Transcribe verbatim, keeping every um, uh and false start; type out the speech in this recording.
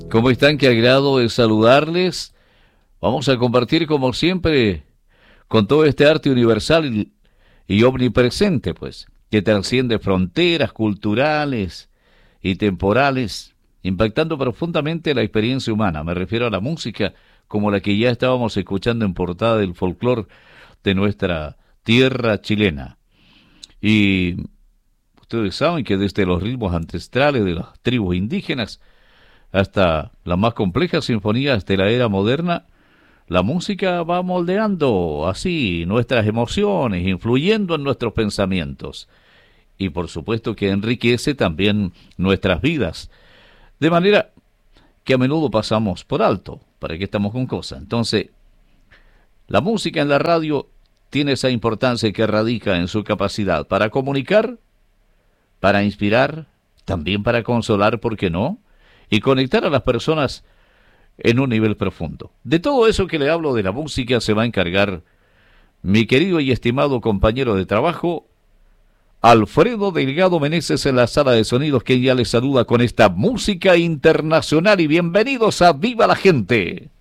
¿Cómo están? Qué agrado de saludarles. Vamos a compartir como siempre con todo este arte universal y, y omnipresente, pues, que trasciende fronteras culturales y temporales, impactando profundamente la experiencia humana. Me refiero a la música como la que ya estábamos escuchando en portada del folclore de nuestra tierra chilena. Y ustedes saben que desde los ritmos ancestrales de las tribus indígenas hasta las más complejas sinfonías de la era moderna, la música va moldeando así nuestras emociones, influyendo en nuestros pensamientos. Y por supuesto que enriquece también nuestras vidas, de manera que a menudo pasamos por alto. ¿Para qué estamos con cosas? Entonces, la música en la radio tiene esa importancia que radica en su capacidad para comunicar, para inspirar, también para consolar, ¿por qué no? Y conectar a las personas en un nivel profundo. De todo eso que le hablo de la música se va a encargar mi querido y estimado compañero de trabajo, Alfredo Delgado Meneses, en la sala de sonidos, que ya les saluda con esta música internacional. Y bienvenidos a Viva la Gente.